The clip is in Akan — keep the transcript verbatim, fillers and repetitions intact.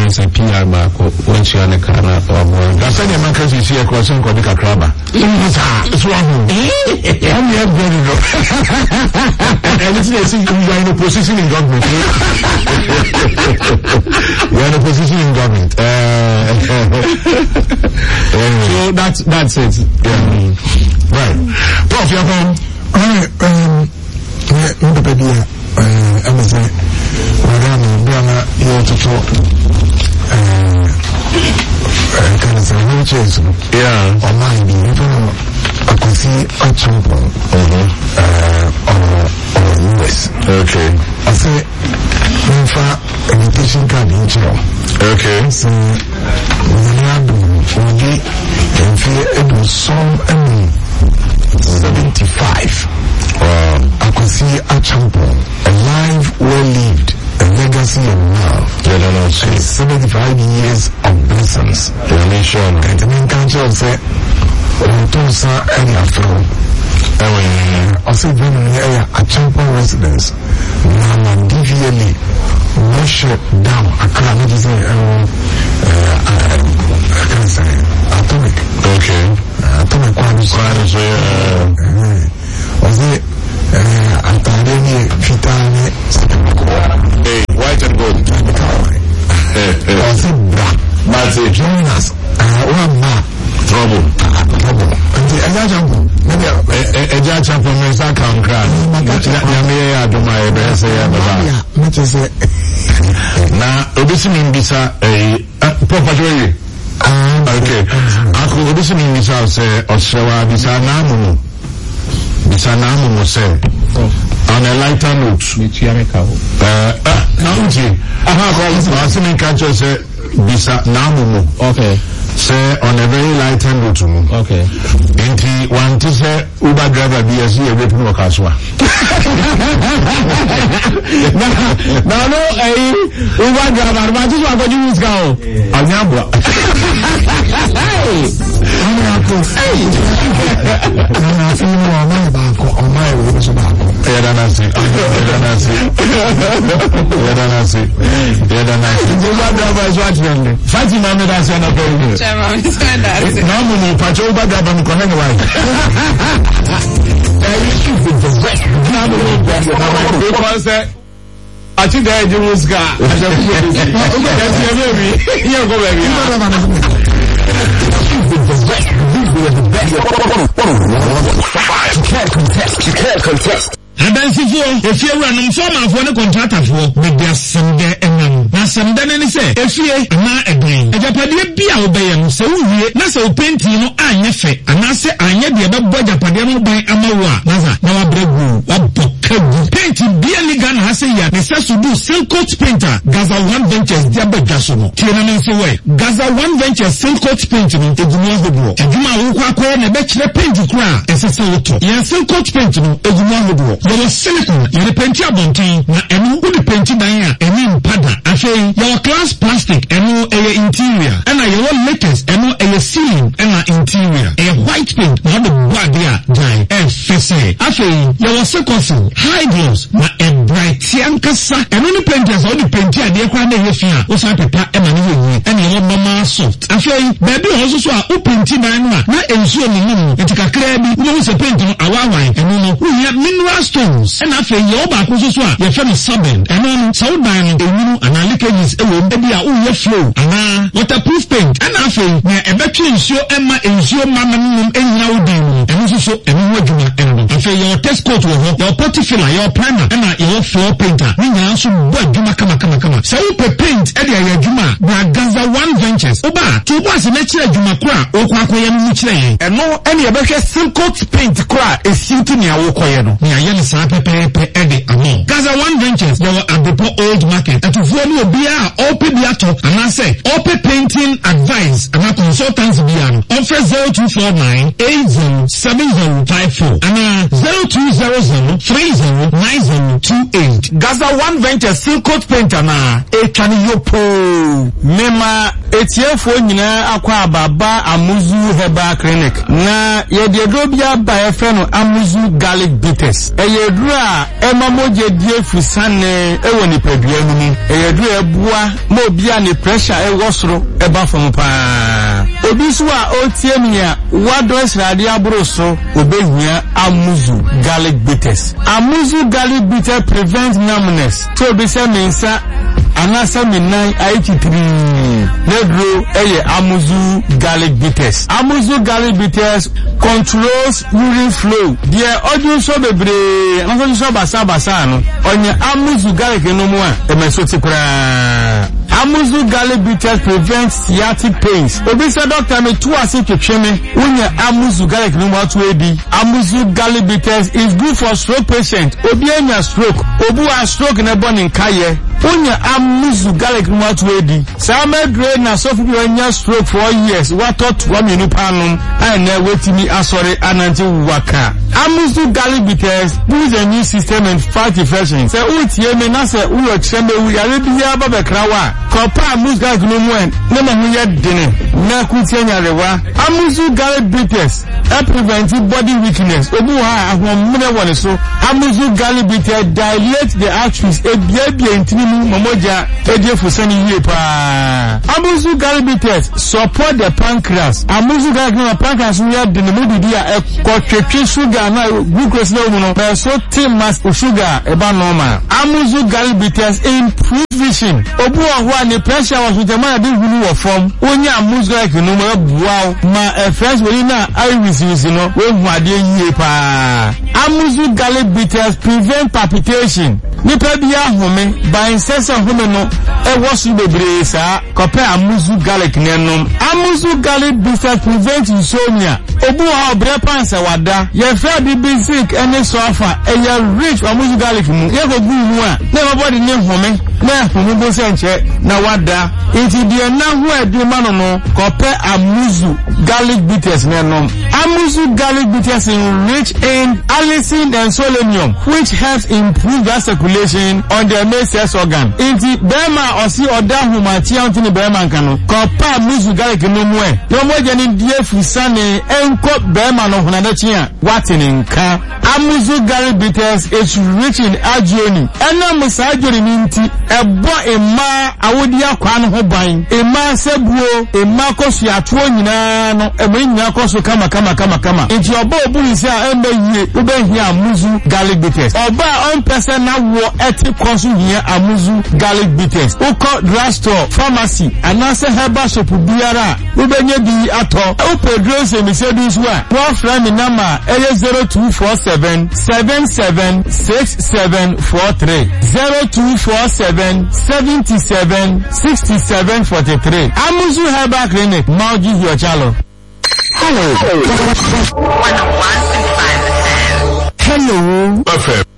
experience a P R back when she had a car or one. That's any man can see a crossing called the Crabba. It's wrong. I'm here, and it's a you are in a position in government. You are in a position in government. So that's that's it. Yeah. Right. Prof, you're home. Alright, um, Mbapedia, uh, I'm saying, Madame, Brana, you're to talk, uh, kind of say, no chase, yeah, or mind, you know, I can see a champion, uh, or, or U S. Okay. I say, in fact, invitation card in Chile. Okay. So, we have to get, and fear it was some, and seventy-five. Wow. I could see a champion, a life well lived, a legacy of love. Yeah, no, no, so and seventy-five years of blessings. yeah, me sure. And the main country say, oh, to sa any afro. I said, when we a champion residence, now I'm deviantly measure down. I can't just say, I can't say, atomic. Okay. Atomic quantum. So, yeah. Was it Antarene Fitane? Hey, white and gold. Was it black? Matty. Join us. One map. Trouble. Trouble. And the other jump. Maybe a jar champion is a crown crown. Yamia, I do my best. Yeah, much as it. Now, obviously, in this, a proper. Okay. I could obviously in this house, or so I decide now. Bisanamu was said on a lighter note. Uh, uh, now, I have also seen catcher say Bisanamu. Okay. Say on a very lighter note. Okay. Inti one to say Uber driver B S C a rip no caswa. No, no, eh, Uber driver, but this one got you use go. Anyabwa. Hey, I feel more on my back on my way to back. Yadanasi. Yadanasi. Yadanasi. Yadanasi. Uber driver is watching. Fatima made us an appearance. No, no, patrol back up and come anyway. Because I think that you was got. I can't contest. You can't contest. Adansifoɔ efie wuranom fɔmafoɔ ne kɔntraktafoɔ bɛdi asɛm dɛ ɛnam na asɛm dɛ ne ne sɛ efie anaa ɛdan agyapadeɛ bi a wobɛyɛ no sɛ wowie na sɛ wopenti no anyɛ fɛ anaasɛ anyɛ deɛ bɛbɔ agyapadeɛ no ban ama wo a nasa na wabrɛ gu wabɔ kagu penti bia ne Ghana ha sɛ yia ne sɛ so do Silcoat painter Gaza One Ventures de abɛdwa so no tie na ne nso wɛ Gaza One Ventures Silcoat paint no edwuma ahodoɔ edwuma a wokɔ akɔyɛ na ɛbɛkyerɛ paint kora a ɛsɛ sɛ wotɔ yɛn Silcoat paint no edwuma ahodoɔ yɛwɔ silicone yɛde penti abɔnten na ɛno wode penti dan a ɛne mpada afei yɛwɔ glass plastic ɛno ɛyɛ interior ɛna yɛwɔ lattice ɛno ɛyɛ ceiling ɛna interior ɛyɛ white paint na wode bɔ ade a dan ɛfɛ sɛ afei yɛwɔ secosil high gloss na ɛbright ankasa ɛno ne penti a sɛ wode penti adeɛ koraa na ɛyɛ fi a wosan pepa ɛma ne yɛwie ɛna yɛwɔ normal soft afei baabi wɔ hɔ so so a wopenti dan no a na nsuo ne nim nti kakraa bi wobɛhu sɛ penti no awaawae ɛno no wohia mineral stones ɛna afei yɛwɔ baako so so a yɛfɛ no sabin ɛno no sɛ wo dan no ɛwunu anaa leakages ɛwɔ mu ebi a woyɛ flow anaa waterproof paint ɛna afei na ɛbɛtwe nsuo ɛma nsuo ma ma nom ɛnyina wo dan mu ɛno nso so ɛno ho adwuma ɛno afei yɛwɔ test coat wɔ hɔ yɛwɔ putty filler yɛwɔ primer ɛna yɛwɔ floor painter ne nyinaa nso bɔ adwuma kamakamakama sɛ wopɛ paint ɛde ayɛ adwuma a bra Gaza One Ventures woba a to wobɔ ase na kyerɛ adwuma koro a wokɔ akɔyɛ no mu kyerɛ yɛn ɛno ɛne yɛbɛhwɛ Silcoat paint koro a ɛsiw to nea wokɔyɛ no ne ayɛ ne saa pɛpɛɛpɛ ɛde ano Gaza One Ventures yɛwɔ Adepo Old Market ɛtofoɔ ne obiara a ɔpɛ bi atɔ anaasɛ ɔpɛ painting advice anaa consultants biara no ɔmfrɛ zero two four nine eight zero seven zero five four anaa zero two zero zero three zero nine zero two eight Gaza One Ventures Silcoat paint anaa ɛtwa ne yopo mema etiefo nyina akwa ababa Amuzu Herbal Clinic na ye de drobia ba e fe no Amuzu garlic bitters eye duru a ema moje die fusane e woni padua nu mu eye duru ebua mo bia ne pressure e wosoro e ba fam pa obi so a otie mi a wado srade aburo so obehia Amuzu garlic bitters. Amuzu garlic bitter prevents numbness so be say mensa anasa minan eighty-three nedro eye Amuzu garlic bitters. Amuzu garlic bitters controls urine flow. Dia odu so bebre anso so basa basa no onye Amuzu garlic no mu a emesoti kura. Amuzu garlic bitters prevents sciatic pains. Obi say doctor me two ase twetweme unya Amuzu garlic no mu atu edi. Amuzu garlic bitters is good for stroke patient. Obi anya stroke, obu a stroke na boni nkaye unya Amuzu garlic no mu atu edi. Sama dre na so fi anya stroke for years what thought wa menu panum and na wetimi asore ananti waka. Amuzu garlic bitters boosts the immune system and fight infections. Say utie me na say uyo chembe wu yare bia ba bekrawa kopa Amuzu garlic no mu en na ma hu ye dene na kutie nyarewa. Amuzu garlic bitters e prevent body weakness. Obu ha ahomre wone so Amuzu garlic bitters dilate the arteries e bia bia ntini mu momoja e die fusani yie pa. Amuzu garlic bitters support the pancreas. Amuzu garlic no pancreas no ye dene mu bidi a e kwetwe sugar na glucose na mu no be so timas sugar e ba normal. Amuzu garlic bitters improve vision. Obu ho a ne pressure was with the man dey hulu wo form onya Amuzu garlic no mo buaw ma e fresh we na iris you know we hu ade yie pa. Amuzu garlic bitters prevent palpitation. Nipa bia home by incessant home no e wosu bebre sa kope Amuzu garlic nenom. Amuzu garlic bitters prevent insomnia. Obu ha obre pansa wada ye fe bi basic any sofa e ye rich Amuzu garlic mu ye go gu mu a na body ne home na home bo se nche na wada enti de na hu edi ma no no kope Amuzu garlic bitters nenom. Amuzu garlic bitters is rich in allicin and selenium which helps improve the circulation on the main sex organ. Enti bema osi oda humati antini bema nkano kopa Amuzu garlic no mu e yo moje ni die fusane enko bema no hunana chia watini nka. Amuzu garlic bitters is rich in agoni ena musa agoni ninti ebo ema awodi akwa no ho ban ema sebuo ema kosu atuo nyina no ema nyina kosu kama kama kama kama enti oba obuli se a embe yie ubehia Amuzu garlic bitters oba on person na wo eti kosu hia Amuzu garlic bitters uko drugstore pharmacy anase herbal shop biara ubenye bi ato upodro se misedi swa no friend number zero two four seven seven seven six seven four three zero two four seven seven seven six seven four three. Amuzu Herbal Clinic Mauji Hiochalo. Hello. Hello. Hello. Perfect.